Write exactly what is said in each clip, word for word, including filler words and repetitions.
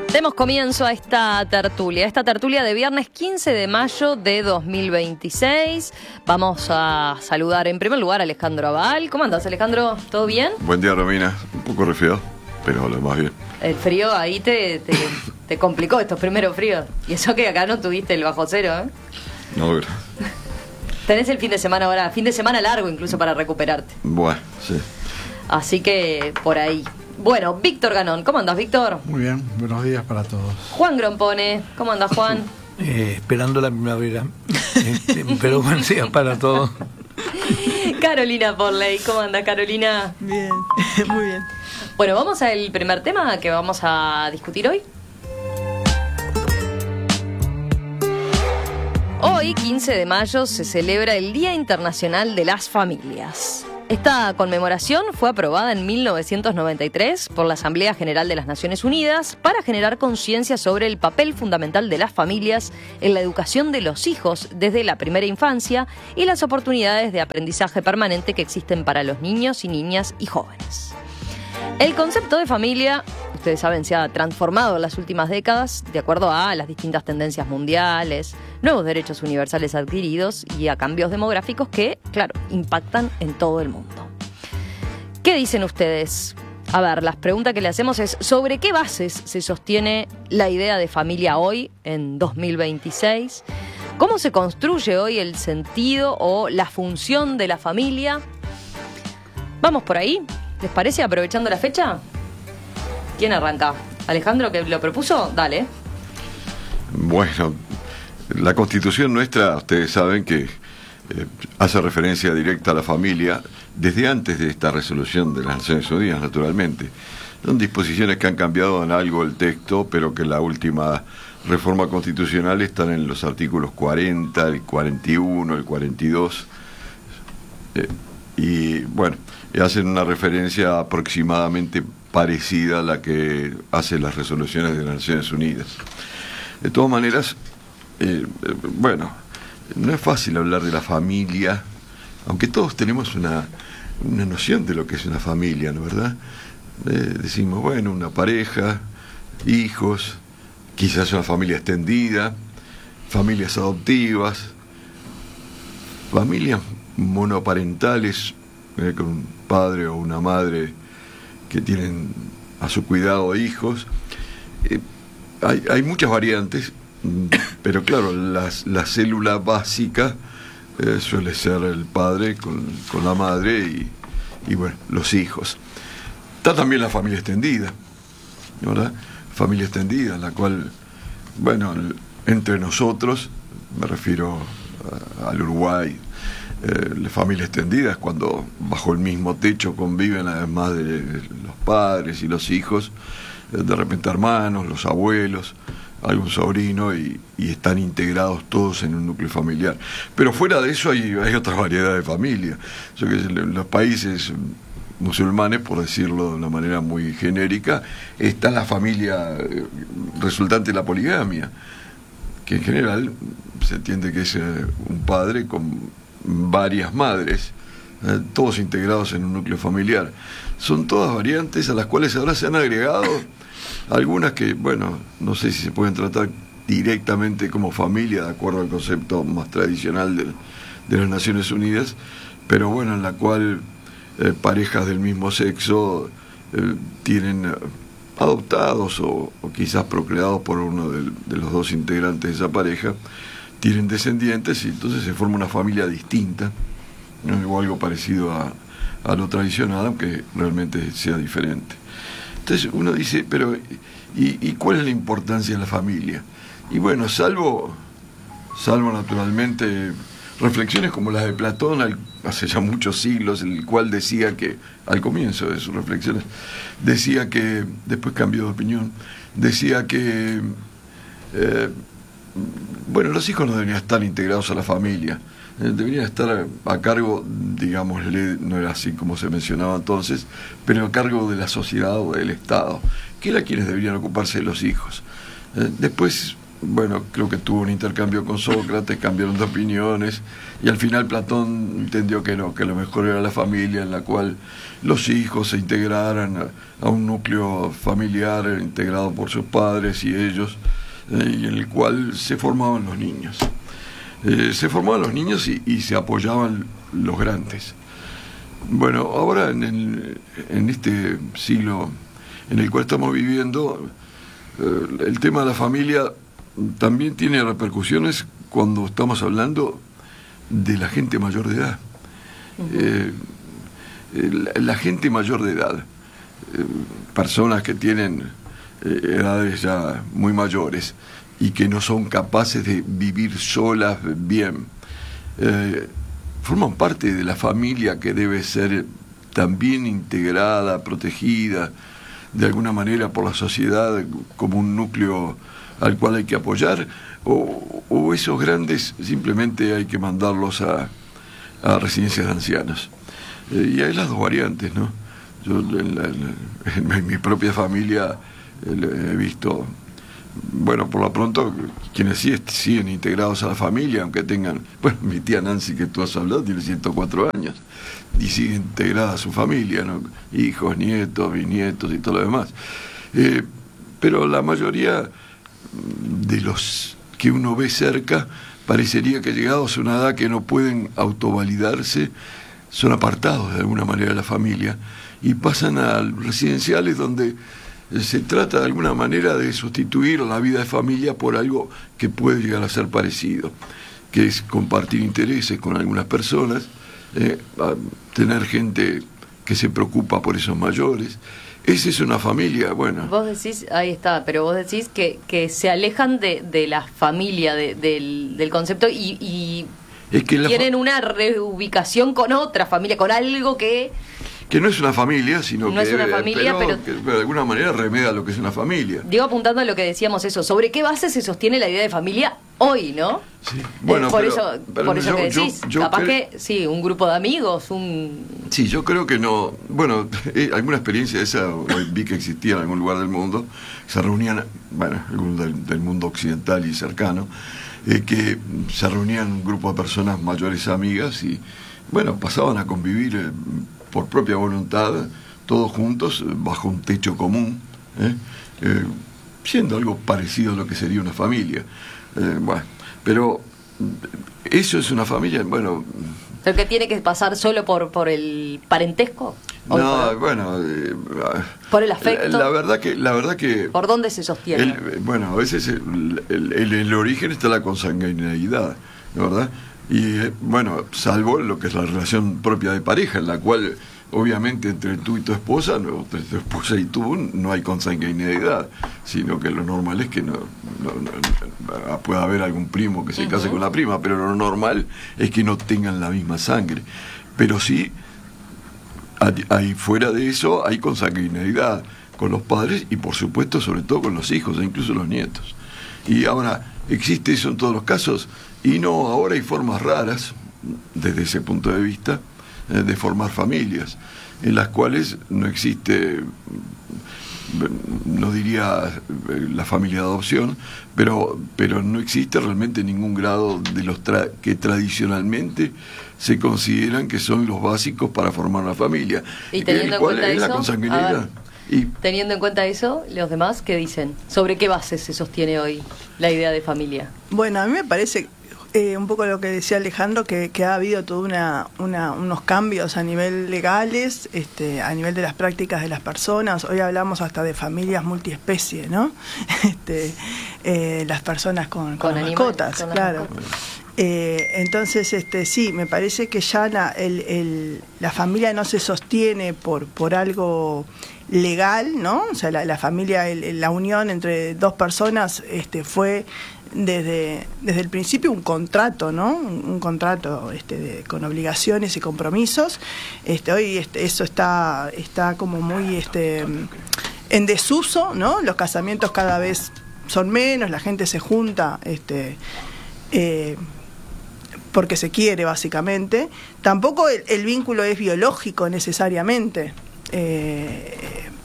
Demos comienzo a esta tertulia, esta tertulia de viernes quince de mayo de dos mil veintiséis. Vamos a saludar en primer lugar a Alejandro Abal. ¿Cómo andas, Alejandro? ¿Todo bien? Buen día, Romina. Un poco resfriado, pero lo más bien. El frío ahí te, te, te complicó estos primeros fríos. Y eso que acá no tuviste el bajo cero, ¿eh? No, pero... Tenés el fin de semana ahora, fin de semana largo incluso para recuperarte. Bueno, sí. Así que por ahí. Bueno, Víctor Ganón, ¿cómo andas, Víctor? Muy bien, buenos días para todos. Juan Grompone, ¿cómo andas, Juan? Eh, esperando la primavera, este, pero buen día para todos. Carolina Porley, ¿cómo andas, Carolina? Bien, muy bien. Bueno, vamos al primer tema que vamos a discutir hoy. Hoy, quince de mayo, se celebra el Día Internacional de las Familias. Esta conmemoración fue aprobada en mil novecientos noventa y tres por la Asamblea General de las Naciones Unidas para generar conciencia sobre el papel fundamental de las familias en la educación de los hijos desde la primera infancia y las oportunidades de aprendizaje permanente que existen para los niños y niñas y jóvenes. El concepto de familia, ustedes saben, se ha transformado en las últimas décadas de acuerdo a las distintas tendencias mundiales, nuevos derechos universales adquiridos y a cambios demográficos que, claro, impactan en todo el mundo. ¿Qué dicen ustedes? A ver, las preguntas que le hacemos es ¿sobre qué bases se sostiene la idea de familia hoy, en dos mil veintiséis? ¿Cómo se construye hoy el sentido o la función de la familia? ¿Vamos por ahí? ¿Les parece, aprovechando la fecha? ¿Quién arranca? ¿Alejandro, que lo propuso? Dale. Bueno, la Constitución nuestra, ustedes saben que eh, hace referencia directa a la familia desde antes de esta resolución de las Naciones Unidas, naturalmente. Son disposiciones que han cambiado en algo el texto, pero que en la última reforma constitucional están en los artículos cuarenta, el cuarenta y uno, el cuarenta y dos. Eh, y bueno, hacen una referencia aproximadamente parecida a la que hacen las resoluciones de las Naciones Unidas. De todas maneras, eh, bueno, no es fácil hablar de la familia, aunque todos tenemos una, una noción de lo que es una familia, ¿no verdad? Eh, decimos, bueno, una pareja, hijos, quizás una familia extendida, familias adoptivas, familias monoparentales, eh, con un padre o una madre que tienen a su cuidado hijos. Eh, hay, hay muchas variantes, pero claro, las, la célula básica eh, suele ser el padre con, con la madre y, y bueno, los hijos. Está también la familia extendida, ¿verdad? Familia extendida, la cual, bueno, entre nosotros, me refiero a, al Uruguay, Eh, las familias extendidas, cuando bajo el mismo techo conviven además de los padres y los hijos, eh, de repente hermanos, los abuelos, algún sobrino, y, y están integrados todos en un núcleo familiar. Pero fuera de eso hay, hay otra variedad de familias. Yo que en los países musulmanes, por decirlo de una manera muy genérica, está la familia eh, resultante de la poligamia, que en general se entiende que es eh, un padre con varias madres, eh, todos integrados en un núcleo familiar. Son todas variantes a las cuales ahora se han agregado algunas que, bueno, no sé si se pueden tratar directamente como familia, de acuerdo al concepto más tradicional de, de las Naciones Unidas, pero bueno, en la cual eh, parejas del mismo sexo eh, tienen eh, adoptados o, o quizás procreados por uno de, de los dos integrantes de esa pareja, tienen descendientes y entonces se forma una familia distinta, ¿no? O algo parecido a, a lo tradicional, aunque realmente sea diferente. Entonces uno dice, pero ¿y, y cuál es la importancia de la familia? Y bueno, salvo, salvo naturalmente reflexiones como las de Platón al, hace ya muchos siglos, el cual decía que, al comienzo de sus reflexiones, decía que, después cambió de opinión, decía que eh, bueno, los hijos no deberían estar integrados a la familia, eh, deberían estar a, a cargo, digámosle, no era así como se mencionaba entonces, pero a cargo de la sociedad o del Estado, que era quienes deberían ocuparse de los hijos. Eh, después bueno, creo que tuvo un intercambio con Sócrates, cambiaron de opiniones, y al final Platón entendió que no, que lo mejor era la familia en la cual los hijos se integraran a, a un núcleo familiar integrado por sus padres y ellos, eh, y en el cual se formaban los niños. Eh, se formaban los niños y, y se apoyaban los grandes. Bueno, ahora en, el, en este siglo en el cual estamos viviendo, eh, el tema de la familia también tiene repercusiones cuando estamos hablando de la gente mayor de edad. Uh-huh. eh, la, la gente mayor de edad, eh, personas que tienen eh, edades ya muy mayores y que no son capaces de vivir solas bien, eh, forman parte de la familia que debe ser también integrada, protegida de alguna manera por la sociedad como un núcleo al cual hay que apoyar, o, o esos grandes simplemente hay que mandarlos a, a residencias de ancianos. Eh, y hay las dos variantes, ¿no? Yo en, la, en, en mi propia familia eh, he visto, bueno, por lo pronto, quienes sí siguen integrados a la familia, aunque tengan, bueno, mi tía Nancy, que tú has hablado, tiene ciento cuatro años, y sigue integrada a su familia, ¿no? Hijos, nietos, bisnietos y todo lo demás. Eh, pero la mayoría de los que uno ve cerca, parecería que llegados a una edad que no pueden autovalidarse, son apartados de alguna manera de la familia, y pasan a residenciales donde se trata de alguna manera de sustituir la vida de familia por algo que puede llegar a ser parecido, que es compartir intereses con algunas personas, eh, tener gente que se preocupa por esos mayores. Esa es una familia, bueno. Vos decís, ahí está, pero vos decís que, que se alejan de, de la familia, de, del, del concepto, y, y es que tienen fa- una reubicación con otra familia, con algo que... que no es una familia, sino no que, es una familia, pero, pero, que, pero de alguna manera remedia lo que es una familia. Digo, apuntando a lo que decíamos eso, ¿sobre qué base se sostiene la idea de familia hoy, no? Sí. Bueno, eh, por pero, eso, pero por eso yo, que decís, yo, yo capaz cre- que, sí, un grupo de amigos, un... Sí, yo creo que no. Bueno, eh, alguna experiencia de esa vi que existía en algún lugar del mundo, se reunían, bueno, algún del, del mundo occidental y cercano, eh, que se reunían un grupo de personas mayores amigas y, bueno, pasaban a convivir eh, por propia voluntad, todos juntos, bajo un techo común, ¿eh? Eh, siendo algo parecido a lo que sería una familia. Eh, bueno, pero eso es una familia, bueno... ¿Pero que tiene que pasar solo por, por el parentesco? No, por, bueno... Eh, ¿por el afecto? La, la verdad que... La verdad que ¿por dónde se sostiene? El, bueno, a veces el, el, el, el origen está la consanguineidad, ¿verdad? Y bueno, salvo lo que es la relación propia de pareja, en la cual obviamente entre tú y tu esposa, no, entre tu esposa y tú no hay consanguineidad, sino que lo normal es que no, no, no, no pueda haber algún primo que se case uh-huh. con la prima, pero lo normal es que no tengan la misma sangre. Pero sí, hay, fuera de eso hay consanguineidad con los padres y por supuesto sobre todo con los hijos e incluso los nietos. Y ahora, ¿existe eso en todos los casos? Y no, ahora hay formas raras, desde ese punto de vista, eh, de formar familias, en las cuales no existe, no diría la familia de adopción, pero, pero no existe realmente ningún grado de los tra- que tradicionalmente se consideran que son los básicos para formar una familia. Y teniendo en cuenta es eso, la consanguinidad. Y teniendo en cuenta eso, los demás, ¿qué dicen? ¿Sobre qué base se sostiene hoy la idea de familia? Bueno, a mí me parece eh, un poco lo que decía Alejandro, que, que ha habido toda una, una, unos cambios a nivel legales, este, a nivel de las prácticas de las personas. Hoy hablamos hasta de familias multiespecie, ¿no? Este, eh, las personas con, con, con las animales, mascotas, con claro. Las mascotas. Eh, entonces, este, sí, me parece que ya la, el, el, la familia no se sostiene por, por algo legal, ¿no? O sea, la, la familia, el, la unión entre dos personas este, fue desde, desde el principio un contrato, ¿no? Un, un contrato este, de, con obligaciones y compromisos. Este, hoy este, eso está, está como muy este, en desuso, ¿no? Los casamientos cada vez son menos, la gente se junta, este, eh, porque se quiere básicamente. Tampoco el, el vínculo es biológico necesariamente. Eh,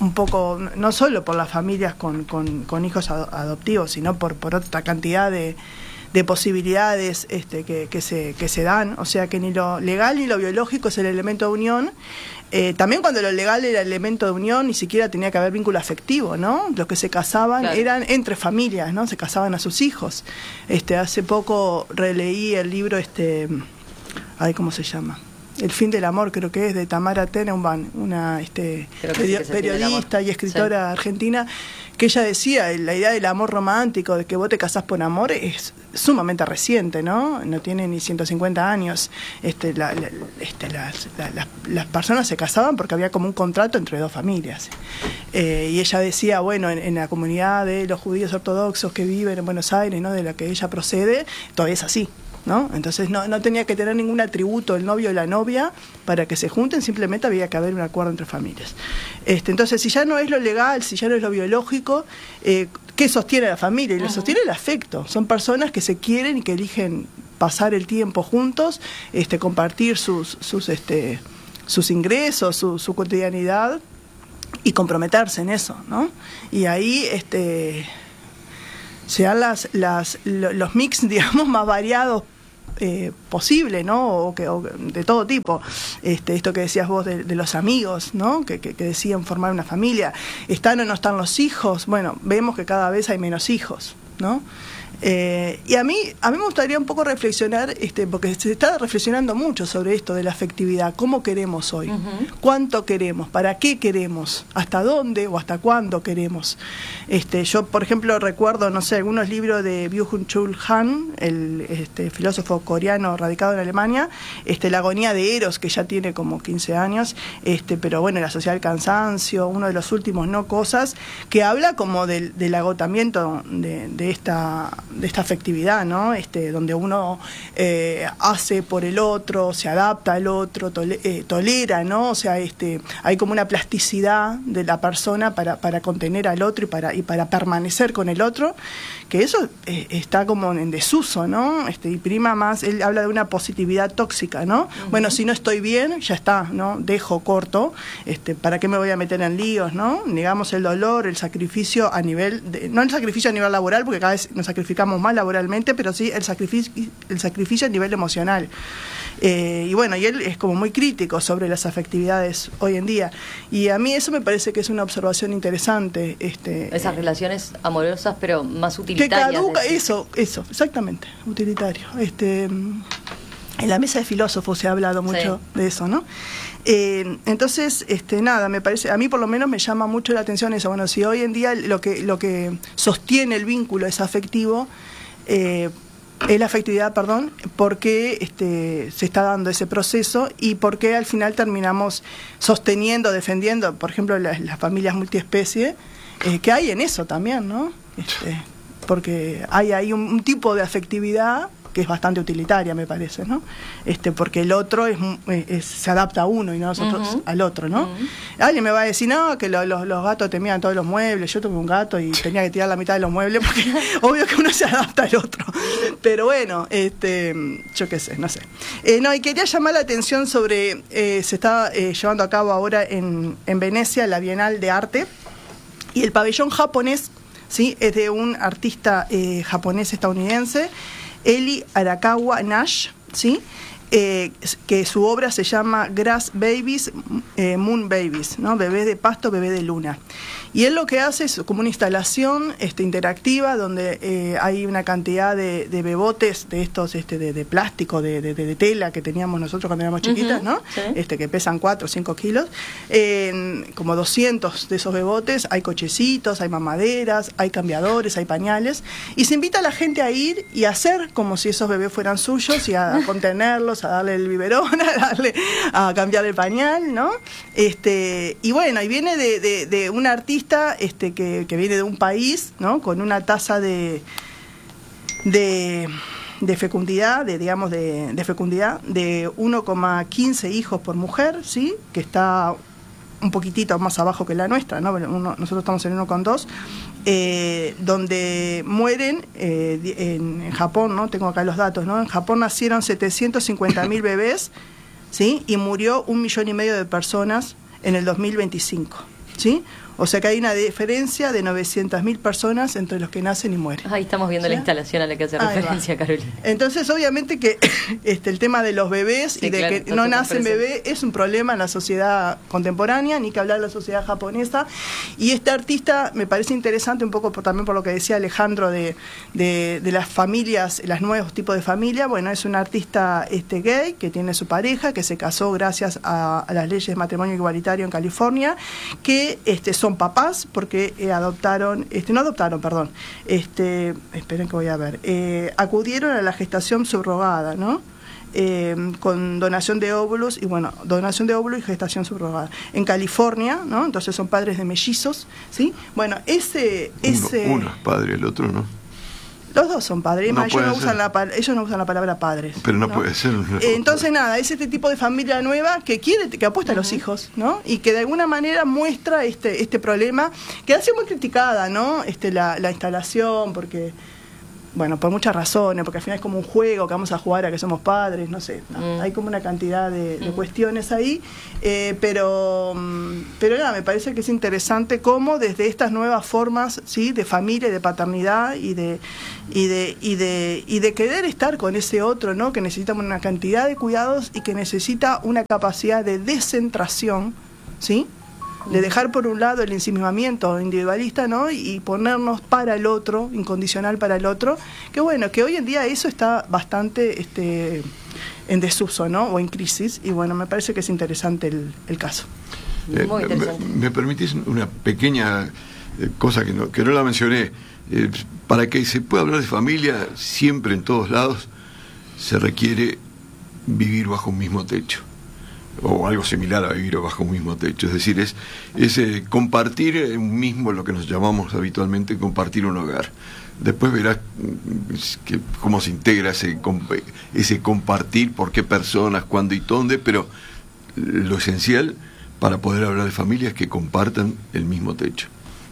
un poco, no solo por las familias con, con, con hijos adoptivos, sino por, por otra cantidad de, de posibilidades este, que, que, se, que se dan. O sea que ni lo legal ni lo biológico es el elemento de unión. Eh, también cuando lo legal era el elemento de unión, ni siquiera tenía que haber vínculo afectivo, ¿no? Los que se casaban claro. eran entre familias, ¿no? Se casaban a sus hijos. Este, hace poco releí el libro, este, ay, ¿cómo se llama? El fin del amor, creo que es, de Tamara Tenenbaum, una este, perio- sí periodista y escritora sí. argentina, que ella decía, la idea del amor romántico, de que vos te casás por amor, es sumamente reciente, ¿no? No tiene ni ciento cincuenta años. Este, la, la, este, las, la, la, las personas se casaban porque había como un contrato entre dos familias. Eh, y ella decía, bueno, en, en la comunidad de los judíos ortodoxos que viven en Buenos Aires, ¿no? De la que ella procede, todavía es así, ¿no? Entonces no, no tenía que tener ningún atributo el novio o la novia para que se junten, simplemente había que haber un acuerdo entre familias. Este, entonces, si ya no es lo legal, si ya no es lo biológico, eh, ¿qué sostiene a la familia? Y lo uh-huh. sostiene el afecto. Son personas que se quieren y que eligen pasar el tiempo juntos, este, compartir sus, sus, este, sus ingresos, su, su cotidianidad y comprometerse en eso, ¿no? Y ahí este, se dan las, las, los mix, digamos, más variados Eh, posible, ¿no? O, que, o de todo tipo. Este, esto que decías vos de, de los amigos, ¿no? Que, que, que decían formar una familia. ¿Están o no están los hijos? Bueno, vemos que cada vez hay menos hijos, ¿no? Eh, y a mí, a mí me gustaría un poco reflexionar, este, porque se está reflexionando mucho sobre esto de la afectividad. ¿Cómo queremos hoy? Uh-huh. ¿Cuánto queremos? ¿Para qué queremos? ¿Hasta dónde o hasta cuándo queremos? Este, yo, por ejemplo, recuerdo, no sé, algunos libros de Byung-Chul Han, el este, filósofo coreano radicado en Alemania, este, La agonía de Eros, que ya tiene como quince años, este, pero bueno, La sociedad del cansancio, uno de los últimos no cosas, que habla como del, del agotamiento de, de esta de esta afectividad, ¿no? Este, donde uno eh, hace por el otro, se adapta al otro, tole, eh, tolera, ¿no? O sea, este, hay como una plasticidad de la persona para, para contener al otro y para, y para permanecer con el otro, que eso eh, está como en desuso, ¿no? Este, y prima más, él habla de una positividad tóxica, ¿no? Uh-huh. Bueno, si no estoy bien, ya está, ¿no? Dejo, corto, este, ¿para qué me voy a meter en líos, ¿no? Negamos el dolor, el sacrificio a nivel, de, no el sacrificio a nivel laboral, porque cada vez nos sacrificamos más laboralmente, pero sí el sacrificio, el sacrificio a nivel emocional. Eh, y bueno, y él es como muy crítico sobre las afectividades hoy en día. Y a mí eso me parece que es una observación interesante. Este, Esas eh, relaciones amorosas, pero más utilitarias. Que caduca, eso, eso, exactamente, utilitario. Este, en la mesa de filósofos se ha hablado mucho sí. de eso, ¿no? Eh, entonces, este, nada, me parece, a mí por lo menos me llama mucho la atención eso. Bueno, si hoy en día lo que lo que sostiene el vínculo es afectivo, eh, es la afectividad, perdón, por qué este, se está dando ese proceso y por qué al final terminamos sosteniendo, defendiendo, por ejemplo, las, las familias multiespecie, eh, que hay en eso también, ¿no? Este, porque hay ahí un, un tipo de afectividad que es bastante utilitaria, me parece, ¿no? Este, porque el otro es, es se adapta a uno y no nosotros uh-huh. al otro, ¿no? Uh-huh. Alguien me va a decir, no, que lo, lo, los gatos temían todos los muebles. Yo tuve un gato y tenía que tirar la mitad de los muebles porque obvio que uno se adapta al otro. Pero bueno, este, yo qué sé, no sé. Eh, no, y quería llamar la atención sobre, eh, se está eh, llevando a cabo ahora en, en Venecia la Bienal de Arte y el pabellón japonés, ¿sí? Es de un artista eh, japonés estadounidense, Eli Arakawa Nash, ¿sí? Eh, que su obra se llama Grass Babies, eh, Moon Babies, ¿no? Bebés de pasto, bebé de luna. Y él lo que hace es como una instalación este, interactiva donde eh, hay una cantidad de, de bebotes de estos este, de, de plástico, de, de, de tela que teníamos nosotros cuando éramos chiquitas, uh-huh, ¿no? Sí. Este, que pesan cuatro o cinco kilos. Eh, como doscientos de esos bebotes, hay cochecitos, hay mamaderas, hay cambiadores, hay pañales. Y se invita a la gente a ir y a hacer como si esos bebés fueran suyos y a contenerlos, a darle el biberón, a darle a cambiar el pañal, ¿no? Este, y bueno, y viene de, de, de un artista este, que, que viene de un país, ¿no? Con una tasa de de, de fecundidad, de digamos de, de fecundidad de uno coma quince hijos por mujer, ¿sí? Que está un poquitito más abajo que la nuestra, ¿no? Uno, nosotros estamos en uno coma dos, eh, donde mueren eh, en, en Japón, ¿no? Tengo acá los datos, ¿no? En Japón nacieron setecientos cincuenta mil bebés, ¿sí? Y murió un millón y medio de personas en el dos mil veinticinco, ¿sí? O sea que hay una diferencia de novecientas mil personas entre los que nacen y mueren. Ahí estamos viendo, ¿sí?, la instalación a la que hace Ahí referencia, va. Carolina. Entonces, obviamente que este el tema de los bebés, sí, y de claro, que no nacen bebés es un problema en la sociedad contemporánea, ni que hablar de la sociedad japonesa. Y este artista me parece interesante un poco por, también por lo que decía Alejandro de, de, de las familias, los nuevos tipos de familia. Bueno, es un artista este gay que tiene su pareja, que se casó gracias a, a las leyes de matrimonio igualitario en California, que este son papás porque eh, adoptaron, este no adoptaron, perdón, este, esperen que voy a ver, eh, acudieron a la gestación subrogada, ¿no? Eh, con donación de óvulos y bueno, donación de óvulos y gestación subrogada en California, ¿no? Entonces son padres de mellizos, ¿sí? Bueno, ese, ese uno, uno es padre, el otro no. Los dos son padres, no ellos, no usan la, ellos no usan la palabra padres. Pero no, ¿no? puede ser. No. Entonces, nada, es este tipo de familia nueva que quiere, que apuesta uh-huh. a los hijos, ¿no? Y que de alguna manera muestra este este problema, que ha sido muy criticada, ¿no? Este la, la instalación, porque, bueno, por muchas razones, porque al final es como un juego que vamos a jugar a que somos padres, no sé, no, mm. hay como una cantidad de, de mm. cuestiones ahí, eh, pero pero nada, me parece que es interesante cómo desde estas nuevas formas, sí, de familia y de paternidad y de y de y de y de querer estar con ese otro, ¿no? Que necesita una cantidad de cuidados y que necesita una capacidad de descentración, ¿sí? De dejar por un lado el ensimismamiento individualista, ¿no? Y ponernos para el otro, incondicional para el otro, que bueno, que hoy en día eso está bastante este, en desuso, ¿no? O en crisis, y bueno, me parece que es interesante el, el caso. Eh, Muy interesante. Me, me permitís una pequeña eh, cosa que no, que no la mencioné. Eh, para que se pueda hablar de familia, siempre en todos lados se requiere vivir bajo un mismo techo, o algo similar a vivir bajo un mismo techo, es decir, es, es eh, compartir un mismo, lo que nos llamamos habitualmente compartir un hogar. Después verás que, cómo se integra ese, ese compartir, por qué personas, cuándo y dónde, pero lo esencial para poder hablar de familia es que compartan el mismo techo.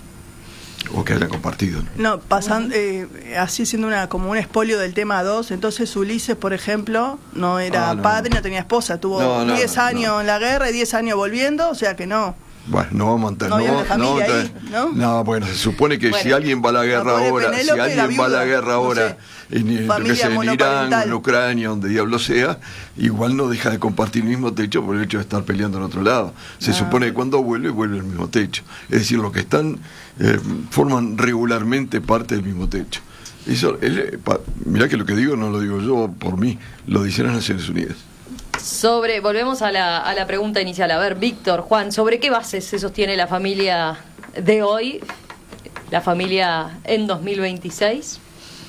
O que hayan compartido. No, no pasan, eh, así siendo una como un expolio del tema dos, entonces Ulises, por ejemplo, no era ah, no, padre, no tenía esposa, tuvo no, diez no, años no. en la guerra y diez años volviendo, o sea que no. Bueno, no vamos a entrar. No, no, no, no, ahí, ¿no? no, bueno, se supone que bueno, si alguien va a la guerra ahora, Penélope, si alguien viuda, va a la guerra ahora, no sé, en, en, que sea, en Irán, en Ucrania, donde diablo sea, igual no deja de compartir el mismo techo por el hecho de estar peleando en otro lado. Se ah. supone que cuando vuelve, vuelve el mismo techo. Es decir, los que están, eh, forman regularmente parte del mismo techo. Eso, es, mirá que lo que digo no lo digo yo por mí, lo dicen las Naciones Unidas. Sobre, volvemos a la, a la pregunta inicial. A ver, Víctor, Juan, ¿sobre qué bases se sostiene la familia de hoy, la familia en dos mil veintiséis?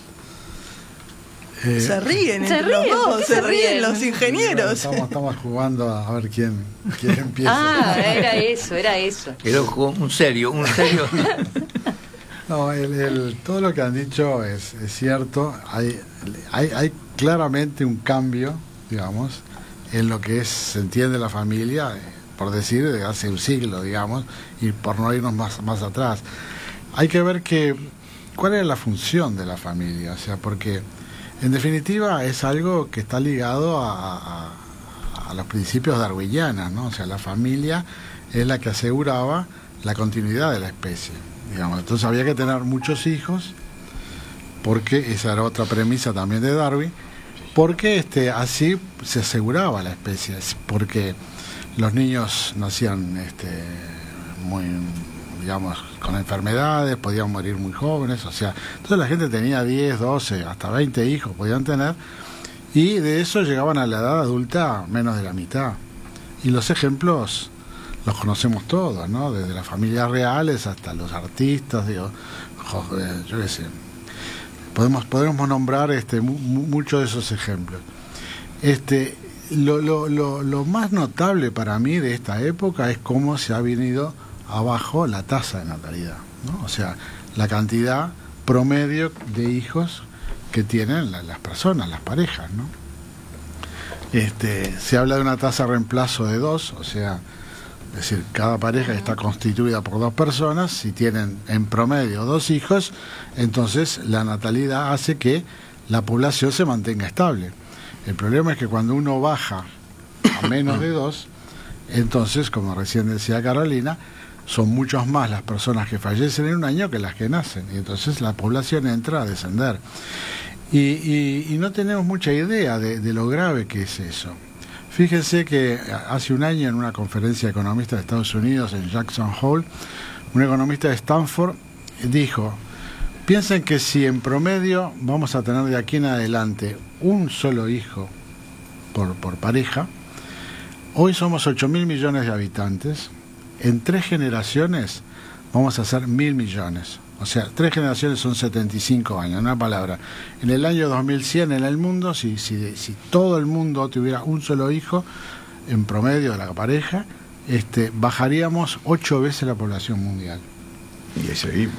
Eh, se ríen entre se ríen, los dos, se, se ríen, ríen los ingenieros. Estamos, estamos jugando a ver quién, quién empieza. Ah, era eso, era eso. Era un serio, un serio. No, el, el, todo lo que han dicho es, es cierto. Hay, hay, hay claramente un cambio, digamos, en lo que es, se entiende la familia, por decir, de hace un siglo, digamos, y por no irnos más, más atrás. Hay que ver que cuál es la función de la familia, o sea, porque en definitiva es algo que está ligado a, a, a los principios darwinianos, ¿no? O sea, la familia es la que aseguraba la continuidad de la especie, digamos. Entonces había que tener muchos hijos, porque esa era otra premisa también de Darwin, porque este así se aseguraba la especie, porque los niños nacían este muy, digamos, con enfermedades, podían morir muy jóvenes, o sea, entonces la gente tenía diez, doce, hasta veinte hijos podían tener, y de eso llegaban a la edad adulta menos de la mitad. Y los ejemplos los conocemos todos, ¿no? Desde las familias reales hasta los artistas, digo, yo qué sé. Podemos, podemos nombrar este, mu, muchos de esos ejemplos. Este, lo, lo, lo, lo más notable para mí de esta época es cómo se ha venido abajo la tasa de natalidad, ¿no? O sea, la cantidad promedio de hijos que tienen la, las personas, las parejas, ¿no? Este, se habla de una tasa de reemplazo de dos, o sea, es decir, cada pareja está constituida por dos personas, si tienen en promedio dos hijos, entonces la natalidad hace que la población se mantenga estable. El problema es que cuando uno baja a menos de dos, entonces, como recién decía Carolina, son muchos más las personas que fallecen en un año que las que nacen, y entonces la población entra a descender. Y, y, y no tenemos mucha idea de, de lo grave que es eso. Fíjense que hace un año en una conferencia de economistas de Estados Unidos en Jackson Hole, un economista de Stanford dijo: piensen que si en promedio vamos a tener de aquí en adelante un solo hijo por, por pareja, hoy somos ocho mil millones de habitantes, en tres generaciones vamos a ser mil millones. O sea, tres generaciones son setenta y cinco años, una palabra. En el año dos mil cien en el mundo, si, si, si todo el mundo tuviera un solo hijo, en promedio de la pareja, este, bajaríamos ocho veces la población mundial. Y ahí seguimos.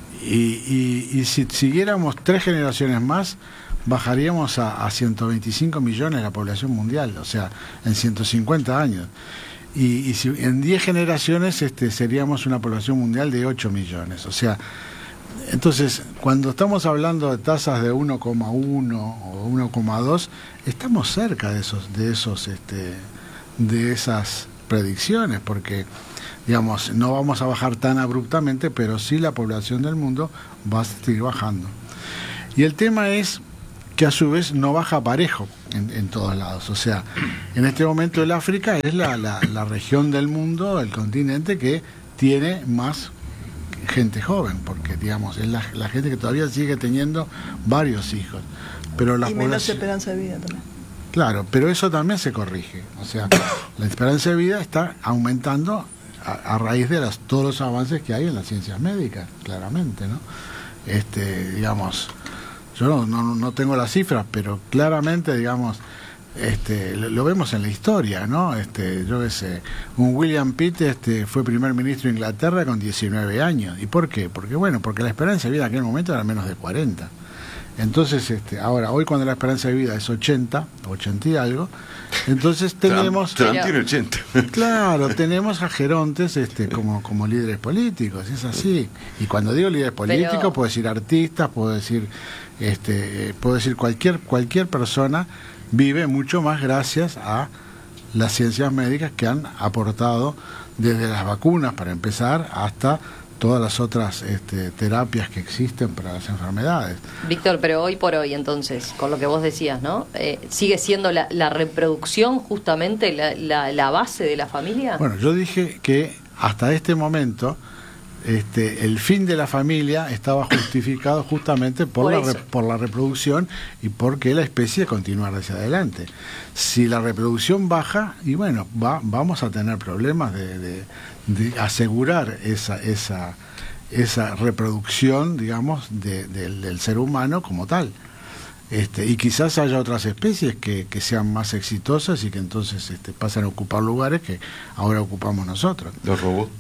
Y, y, y si siguiéramos tres generaciones más, bajaríamos a, a ciento veinticinco millones la población mundial, o sea, en ciento cincuenta años. Y, y si en diez generaciones este, seríamos una población mundial de ocho millones. O sea, entonces, cuando estamos hablando de tasas de uno coma uno o uno coma dos, estamos cerca de esos, de esos, este, de esas predicciones, porque, digamos, no vamos a bajar tan abruptamente, pero sí la población del mundo va a seguir bajando. Y el tema es que a su vez no baja parejo en, en todos lados. O sea, en este momento el África es la, la, la región del mundo, el continente que tiene más gente joven, porque digamos es la, la gente que todavía sigue teniendo varios hijos. Pero la y menos población... esperanza de vida también. Claro, pero eso también se corrige. O sea, la esperanza de vida está aumentando a, a raíz de las, todos los avances que hay en las ciencias médicas, claramente, ¿no? Este, digamos... Yo no, no, no tengo las cifras, pero claramente, digamos, este, lo, lo vemos en la historia, ¿no? Este, yo qué sé, un William Pitt este, fue primer ministro de Inglaterra con diecinueve años. ¿Y por qué? Porque, bueno, porque la esperanza de vida en aquel momento era menos de cuarenta. Entonces, este, ahora, hoy cuando la esperanza de vida es ochenta, ochenta y algo, entonces tenemos... Trump, Trump tiene ochenta. Claro, tenemos a gerontes este, como, como líderes políticos, es así. Y cuando digo líderes políticos, Pero... puedo decir artistas, puedo decir... Este, puedo decir cualquier cualquier persona vive mucho más gracias a las ciencias médicas que han aportado desde las vacunas para empezar hasta todas las otras este, terapias que existen para las enfermedades. Víctor, pero hoy por hoy entonces, con lo que vos decías, ¿no? Eh, ¿sigue siendo la, la reproducción justamente la, la, la base de la familia? Bueno, yo dije que hasta este momento Este, el fin de la familia estaba justificado justamente por, por, la, por la reproducción y porque la especie continuar hacia adelante. Si la reproducción baja, y bueno, va, vamos a tener problemas de, de, de asegurar esa, esa, esa reproducción, digamos, de, de, del ser humano como tal. Este, y quizás haya otras especies que, que sean más exitosas y que entonces este, pasen a ocupar lugares que ahora ocupamos nosotros. Los robots.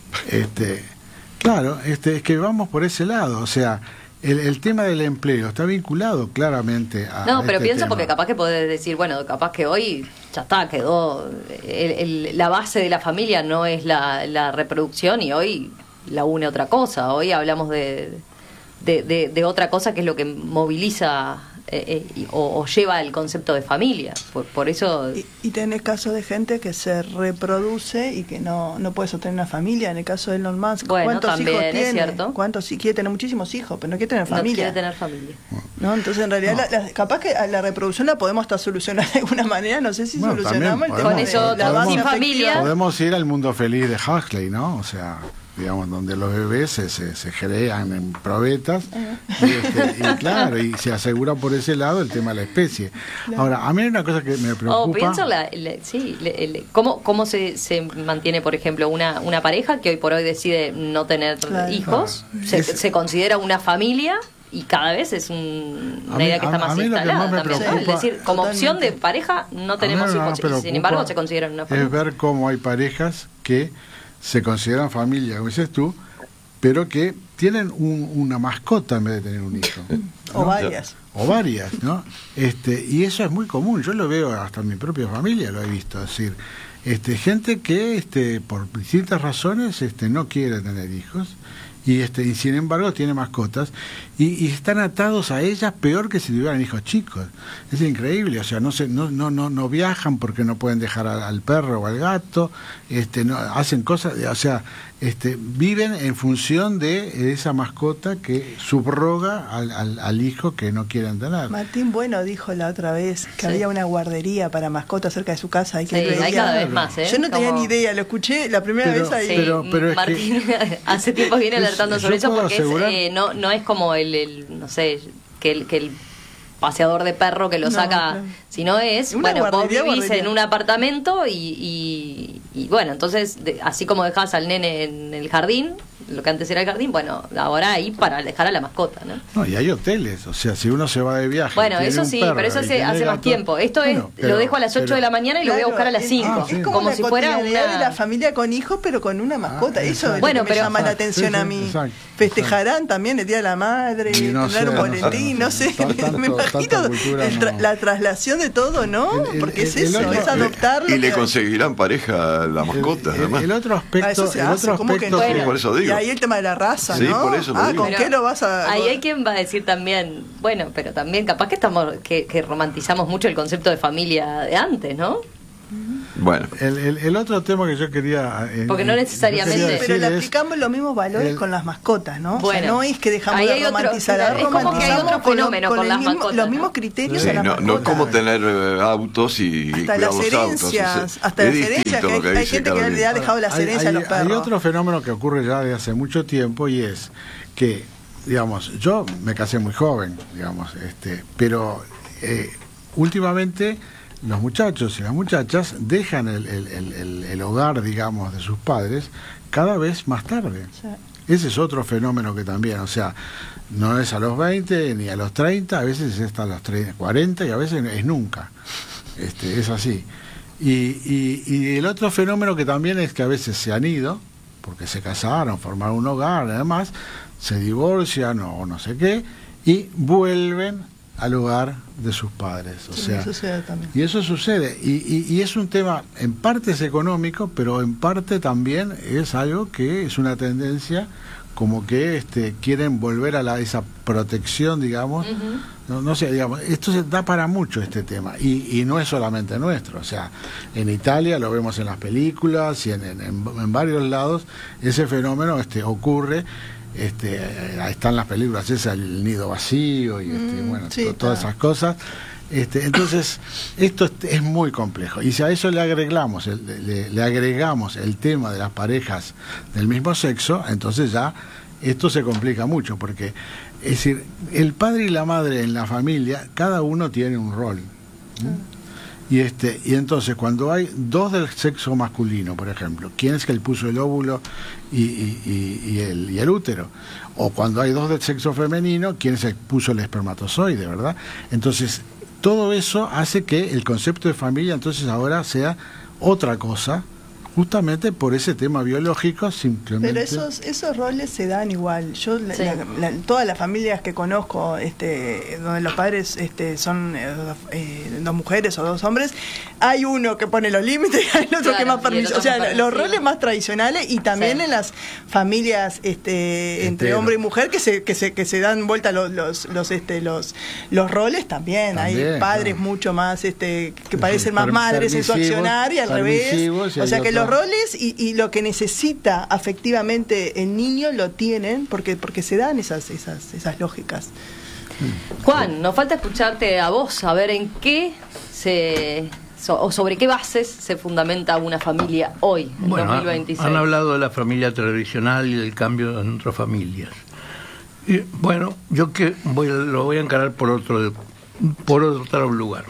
Este, claro, este, es que vamos por ese lado, o sea, el, el tema del empleo está vinculado claramente a... No, pero este pienso tema. Porque capaz que podés decir, bueno, capaz que hoy ya está, quedó, el, el, la base de la familia no es la, la reproducción y hoy la une otra cosa, hoy hablamos de, de, de, de otra cosa que es lo que moviliza... Eh, eh, o, o lleva el concepto de familia, por, por eso... Y, y tenés casos de gente que se reproduce y que no, no puede sostener una familia. En el caso de Elon Musk, bueno, ¿cuántos también, hijos es tiene? cierto. ¿Cuántos? Sí, quiere tener muchísimos hijos, pero no quiere tener familia. No quiere tener familia. ¿No? Entonces, en realidad, no. la, la, capaz que a la reproducción la podemos hasta solucionar de alguna manera. No sé si bueno, solucionamos el tema con eso, de la base sin familia. Podemos ir al mundo feliz de Huxley, ¿no? O sea... digamos, donde los bebés se, se, se crean en probetas y, este, y claro, y se asegura por ese lado el tema de la especie. Claro. Ahora, a mí hay una cosa que me preocupa. Oh, pienso la, la, sí, le, le, ¿cómo, cómo se, se mantiene, por ejemplo, una, una pareja que hoy por hoy decide no tener claro. hijos, claro. se, es, se considera una familia y cada vez es un, una mí, idea que está a, más a instalada más también, ¿no? Es decir, como totalmente. Opción de pareja no tenemos hijos, y sin embargo se consideran una familia. Es ver cómo hay parejas que se consideran familia, como dices tú, pero que tienen un, una mascota en vez de tener un hijo, ¿no? O varias. O varias, ¿no? Este, y eso es muy común, yo lo veo hasta en mi propia familia, lo he visto, es decir, este, gente que este, por distintas razones este, no quiere tener hijos, y este y sin embargo tiene mascotas y, y están atados a ellas peor que si tuvieran hijos chicos. Es increíble, o sea, no se no no no no viajan porque no pueden dejar al, al perro o al gato, este no hacen cosas, o sea, este, viven en función de esa mascota que subroga al, al, al hijo que no quieren tener. Martín Bueno dijo la otra vez que sí. había una guardería para mascotas cerca de su casa. Y que Sí, hay cada vez más, ¿eh? Yo no tenía Como... ni idea, lo escuché la primera Pero, vez ahí. Sí, Pero- pero es Martín que- hace tiempo viene es- alertando yo sobre eso puedo porque asegurar- es, eh, no, no es como el, el, no sé, que el, que el paseador de perro que lo No, saca, claro. sino es, Una bueno, vos guardería, vivís guardería. en un apartamento y, y, y bueno, entonces, de- así como dejás al nene en el jardín, lo que antes era el jardín, bueno, ahora ahí para dejar a la mascota, ¿no? No, y hay hoteles, o sea, si uno se va de viaje. Bueno, tiene eso un sí, perro pero eso y hace, tiene hace más gato- tiempo. Esto Bueno, es, pero- lo dejo a las ocho pero- de la mañana y lo voy a buscar a las es- cinco. Ah, sí. Es como, como la si fuera cotidianidad una... de la familia con hijos, pero con una mascota. Ah, Eso exacto. es lo Bueno, que me pero- llama la Exacto, atención sí, a sí, mí. exacto, Festejarán también el Día de la Madre, Y no tendrán sé, un no sé, boletín, no no sé. sé. Tanto- Me imagino tanta cultura el tra- no. la traslación de todo, ¿no? El- el- Porque es el eso, otro- es adoptarlo. Y le que- conseguirán pareja a la mascota, el, además. el otro Ah, aspecto, eso se el hace, otro ¿cómo que aspecto no? Bueno. Sí, por eso Y digo. ahí el tema de la raza, Sí, ¿no? por eso lo ah, digo. ¿con Pero qué lo vas a...? Ahí hay quien va a decir también, bueno, pero también capaz que estamos que, que romantizamos mucho el concepto de familia de antes, ¿no? Bueno, El, el, el otro tema que yo quería... eh, Porque no yo necesariamente- quería Pero le decir es- aplicamos los mismos valores el- con las mascotas, ¿no? Bueno, o sea, no es que dejamos ahí de hay otro- romantizar, es como que hay romantizamos otro con lo- fenómeno con con el las mismo- mascotas, los ¿no? mismos criterios sí, a las no, no es mascotas. como tener eh, autos y Hasta cuidar las los herencias, autos. es- hasta es las herencias, distinto que lo hay, hay dice gente que le ha Carolina. dejado las Hay- herencias hay, a los perros. hay otro fenómeno que ocurre ya desde hace mucho tiempo y es que, digamos, yo me casé muy joven, digamos, este, pero eh, últimamente los muchachos y las muchachas dejan el, el- el- el- el hogar, digamos, de sus padres cada vez más tarde. Sí. Ese es otro fenómeno que también, o sea, no es a los veinte ni a los treinta, a veces es hasta los treinta, cuarenta y a veces es nunca. Este, es así. Y, y, y el otro fenómeno que también es que a veces se han ido, porque se casaron, formaron un hogar, además, se divorcian o no sé qué, y vuelven al hogar de sus padres. O Sí, sea, sucede también. y eso sucede. Y, y, y es un tema, en parte es económico, pero en parte también es algo que es una tendencia como que este quieren volver a la, esa protección, digamos. Ujú. No, no sé, digamos, esto se da para mucho este tema. Y, y no es solamente nuestro. O sea, en Italia lo vemos en las películas y en, en, en, en varios lados, ese fenómeno este ocurre. Este, eh, ahí están las películas esas, el nido vacío y este, Mm, bueno, sí, to- todas está. esas cosas. Este, entonces, esto es, es muy complejo. Y si a eso le agregamos, el, le, le agregamos el tema de las parejas del mismo sexo, entonces ya esto se complica mucho, porque, es decir, el padre y la madre en la familia, cada uno tiene un rol. ¿no? Y este y entonces cuando hay dos del sexo masculino, por ejemplo, ¿quién es que le puso el óvulo y, y, y, y el, y el útero? O cuando hay dos del sexo femenino, ¿quién es el que puso el espermatozoide, verdad? Entonces, todo eso hace que el concepto de familia entonces ahora sea otra cosa, justamente por ese tema biológico, simplemente. Pero esos esos roles se dan igual. Yo la- Sí. la- la- todas las familias que conozco, este, donde los padres este, son eh, eh, dos mujeres o dos hombres, hay uno que pone los límites y hay el otro Claro, que más y el permiso. otro O sea, más los permisivo. roles más tradicionales y también Sí. en las familias este, entre Entero. hombre y mujer que se que se que se dan vuelta los los los este los los roles también. También, hay padres claro. mucho más este que Sí, parecen más per- madres en su permisivos, accionar y al revés. permisivos, y O hay sea que los otra- roles y, y lo que necesita afectivamente el niño lo tienen porque porque se dan esas esas esas lógicas. Juan, nos falta escucharte a vos, a ver en qué se so- o sobre qué bases se fundamenta una familia hoy, en Bueno, dos ha- mil veintiséis. han hablado de la familia tradicional y del cambio en otras familias. Y, bueno, yo que voy, lo voy a encarar por otro, por otro lugar.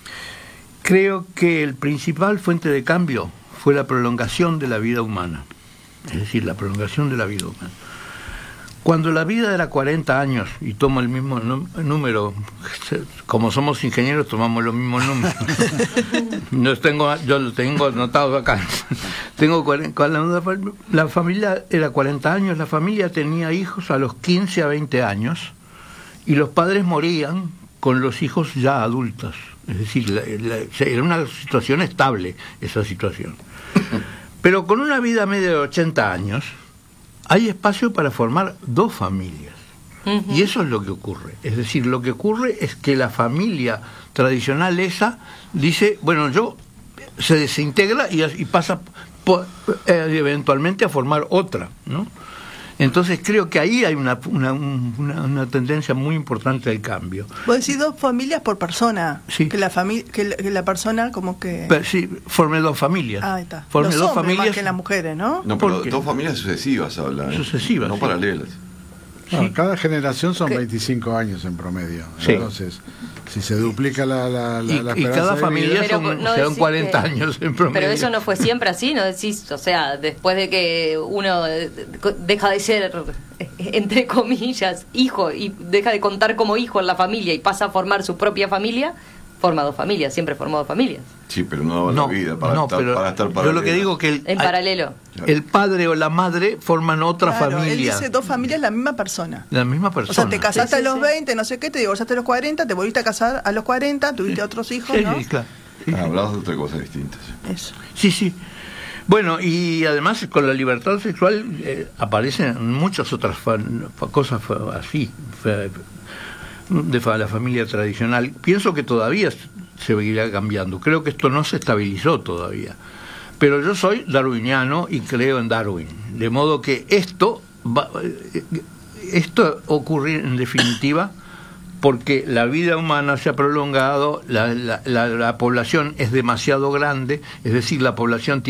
Creo que el principal fuente de cambio fue la prolongación de la vida humana, es decir, la prolongación de la vida humana. Cuando la vida era cuarenta años, y tomo el mismo nú- número, como somos ingenieros tomamos los mismos números. No tengo, yo lo tengo anotado acá. Tengo cuarenta, cuando la, la familia era cuarenta años, la familia tenía hijos a los quince a veinte años y los padres morían con los hijos ya adultos. Es decir, la- la- era una situación estable esa situación. Pero con una vida media de ochenta años, hay espacio para formar dos familias. Ujú. Y eso es lo que ocurre. Es decir, lo que ocurre es que la familia tradicional esa dice, bueno, yo se desintegra y, y pasa po- eh, eventualmente a formar otra, ¿no? Entonces creo que ahí hay una, una, una, una tendencia muy importante al cambio. Vos decís dos familias por persona. Sí. Que la, fami que la, que la persona como que... Pero, sí, formé dos familias. Ah, ahí está. Formé Los dos hombres familias más que las mujeres, ¿no? No, pero ¿Por qué? dos familias sucesivas habla, ¿eh? Sucesivas, no sí. paralelas. Bueno, Sí. cada generación son ¿Qué? veinticinco años en promedio. Sí. Entonces, si se duplica la, la, la, Y, la y esperanza cada de familia vida- Pero son, no son decís cuarenta que- años en promedio. Pero eso no fue siempre así, ¿no decís? O sea, después de que uno eh, deja de ser, eh, entre comillas, hijo y deja de contar como hijo en la familia y pasa a formar su propia familia, forma dos familias, siempre formó dos familias. Sí, pero no daba No, la vida para, no, estar, pero para estar yo paralelas. lo que digo que el, En paralelo. el padre o la madre forman otra Claro, familia. él dice dos familias, la misma persona. La misma O persona. sea, te casaste Sí, sí, a los sí. veinte, no sé qué, te divorciaste a los cuarenta, te volviste a casar a los cuarenta, tuviste otros hijos, Sí, ¿no? sí, claro. Sí, Ah, hablabas de otra cosa distinta. sí. Eso. sí, sí. Bueno, y además con la libertad sexual eh, aparecen muchas otras fa- fa- cosas fa- así, fa- de fa- la familia tradicional. Pienso que todavía s- se seguirá cambiando. Creo que esto no se estabilizó todavía. Pero yo soy darwiniano y creo en Darwin. De modo que esto va, eh, esto ocurre en definitiva porque la vida humana se ha prolongado, la, la, la, la población es demasiado grande, es decir, la población tiene